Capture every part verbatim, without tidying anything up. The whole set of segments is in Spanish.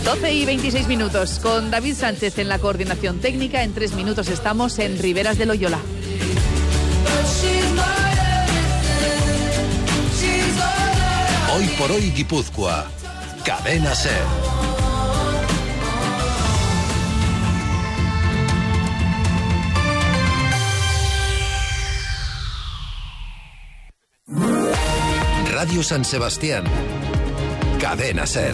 doce y veintiséis minutos, con David Sánchez en la coordinación técnica. En tres minutos estamos en Riberas de Loyola. Hoy por hoy Guipúzcoa. Cadena SER. Radio San Sebastián. Cadena SER.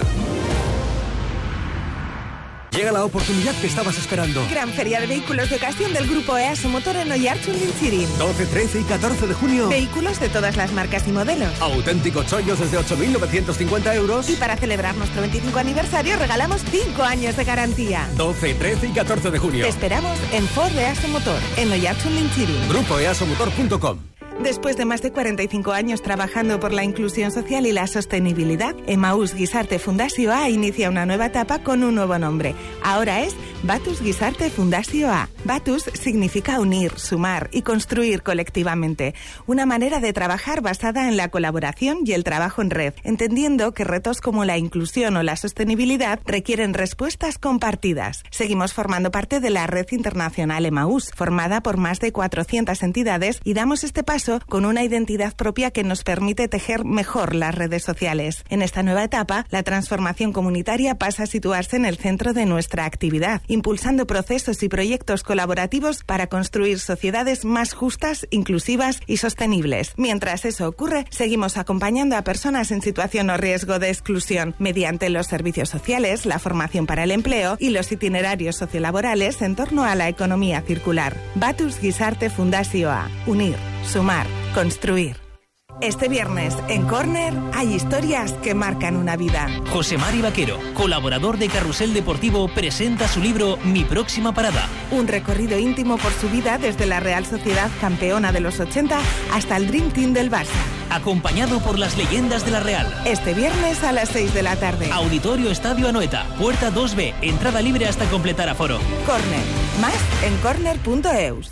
Llega la oportunidad que estabas esperando. Gran Feria de Vehículos de Ocasión del Grupo EASO Motor en Oiartzun-Lintzirin. doce, trece y catorce de junio. Vehículos de todas las marcas y modelos. Auténticos chollos desde ocho mil novecientos cincuenta euros. Y para celebrar nuestro veinticinco aniversario regalamos cinco años de garantía. doce, trece y catorce de junio. Te esperamos en Ford EASO Motor en Oiartzun-Lintzirin. grupo easo motor punto com. Después de más de cuarenta y cinco años trabajando por la inclusión social y la sostenibilidad, Emaús Guisarte Fundazioa inicia una nueva etapa con un nuevo nombre. Ahora es Batus Guisarte Fundazioa. Batus significa unir, sumar y construir colectivamente. Una manera de trabajar basada en la colaboración y el trabajo en red, entendiendo que retos como la inclusión o la sostenibilidad requieren respuestas compartidas. Seguimos formando parte de la red internacional Emaús, formada por más de cuatrocientas entidades, y damos este paso con una identidad propia que nos permite tejer mejor las redes sociales. En esta nueva etapa, la transformación comunitaria pasa a situarse en el centro de nuestra actividad, impulsando procesos y proyectos colaborativos para construir sociedades más justas, inclusivas y sostenibles. Mientras eso ocurre, seguimos acompañando a personas en situación o riesgo de exclusión mediante los servicios sociales, la formación para el empleo y los itinerarios sociolaborales en torno a la economía circular. Batus Guisarte Fundazioa. Unir, sumar, construir. Este viernes, en Corner, hay historias que marcan una vida. José Mari Vaquero, colaborador de Carrusel Deportivo, presenta su libro Mi próxima parada. Un recorrido íntimo por su vida desde la Real Sociedad campeona de los ochenta hasta el Dream Team del Barça. Acompañado por las leyendas de la Real. Este viernes a las seis de la tarde. Auditorio Estadio Anoeta, puerta dos B, entrada libre hasta completar aforo. Corner, más en corner punto eus.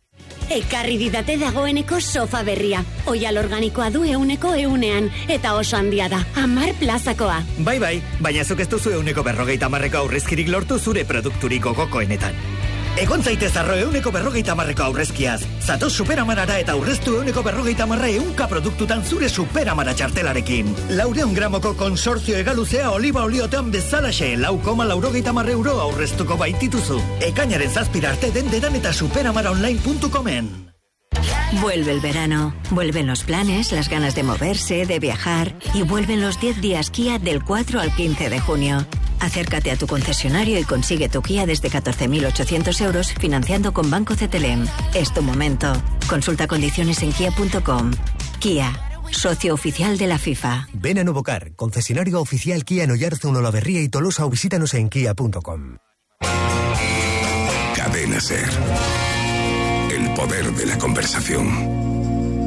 Ekarri didate dagoeneko sofa berria. Oial organikoa du euneko eunean, eta oso handia da, hamar plazakoa. Bai, bai, baina zuk ez duzu euneko berrogeita hamarreko aurrezkirik lortu zure produkturiko gokoenetan. Egon zaitez arro euneko berrogeita hamarreko aurrezkiaz. Zatoz Superamarara eta aurreztu euneko berrogeita hamarra eunka produktutan zure Superamara txartelarekin. Laureun gramoko konsortzio egaluzea oliba oliotean bezalaxe, lau koma laurogeita hamarra euro aurreztuko baitituzu. Ekainaren zazpira arte den dedan eta superamaraonline punto comen. Vuelve el verano, vuelven los planes, las ganas de moverse, de viajar, y vuelven los diez días Kia del cuatro al quince de junio. Acércate a tu concesionario y consigue tu Kia desde catorce mil ochocientos euros financiando con Banco Cetelem. Es tu momento. Consulta condiciones en kia punto com. Kia, socio oficial de la FIFA. Ven a Novocar, concesionario oficial Kia en Oiartzun, Olaberría y Tolosa, o visítanos en kia punto com. Cadena SER. El poder de la conversación.